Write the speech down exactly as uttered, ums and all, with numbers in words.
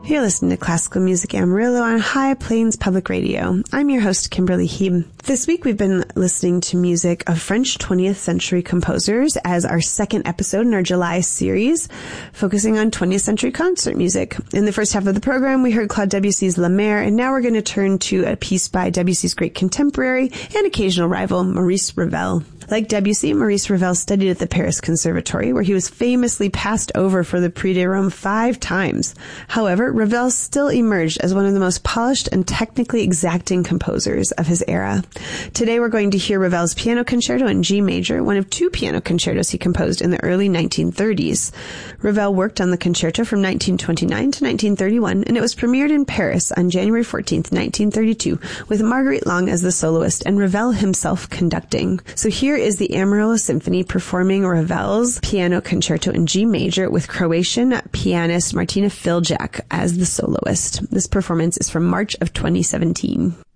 You're listening to Classical Music Amarillo on High Plains Public Radio. I'm your host, Kimberly Heeb. This week we've been listening to music of French twentieth century composers as our second episode in our July series, focusing on twentieth century concert music. In the first half of the program, we heard Claude Debussy's La Mer, and now we're going to turn to a piece by Debussy's great contemporary and occasional rival, Maurice Ravel. Like Debussy, Maurice Ravel studied at the Paris Conservatory, where he was famously passed over for the Prix de Rome five times. However, Ravel still emerged as one of the most polished and technically exacting composers of his era. Today we're going to hear Ravel's Piano Concerto in G major, one of two piano concertos he composed in the early nineteen thirties. Ravel worked on the concerto from nineteen twenty-nine to nineteen thirty-one, and it was premiered in Paris on January fourteenth, nineteen thirty-two, with Marguerite Long as the soloist and Ravel himself conducting. So here is the Amarillo Symphony performing Ravel's Piano Concerto in G major with Croatian pianist Martina Filjak as the soloist. This performance is from March of twenty seventeen.